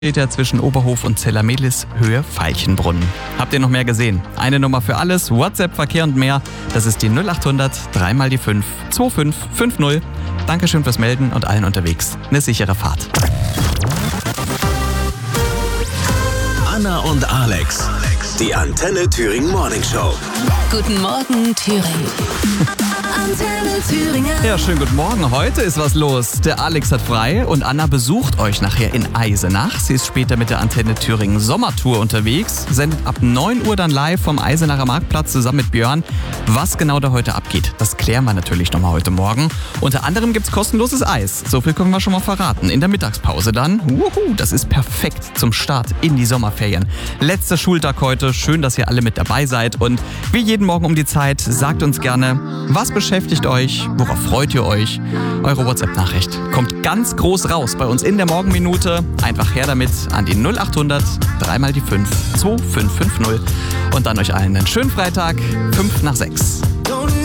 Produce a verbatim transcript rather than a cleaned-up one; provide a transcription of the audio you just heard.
Steht ja zwischen Oberhof und Zellermehlis, Höhe Veilchenbrunn. Habt ihr noch mehr gesehen? Eine Nummer für alles, WhatsApp, Verkehr und mehr. Das ist die null acht hundert drei mal die fünf zwei fünf fünf null. Dankeschön fürs Melden und allen unterwegs eine sichere Fahrt. Anna und Alex, die Antenne Thüringen Morning Show. Guten Morgen, Thüringen. Antenne Thüringen. Ja, schönen guten Morgen. Heute ist was los. Der Alex hat frei und Anna besucht euch nachher in Eisenach. Sie ist später mit der Antenne Thüringen Sommertour unterwegs, sendet ab neun Uhr dann live vom Eisenacher Marktplatz zusammen mit Björn. Was genau da heute abgeht, das klären wir natürlich nochmal heute Morgen. Unter anderem gibt's kostenloses Eis. So viel können wir schon mal verraten. In der Mittagspause dann. Wuhu, das ist perfekt zum Start in die Sommerferien. Letzter Schultag heute. Schön, dass ihr alle mit dabei seid. Und wie jeden Morgen um die Zeit, sagt uns gerne, was beschäftigt euch? Worauf freut ihr euch? Eure WhatsApp-Nachricht kommt ganz groß raus bei uns in der Morgenminute. Einfach her damit an die null acht hundert drei mal die fünf zwei fünf fünf null. Und dann euch allen einen schönen Freitag, fünf nach sechs.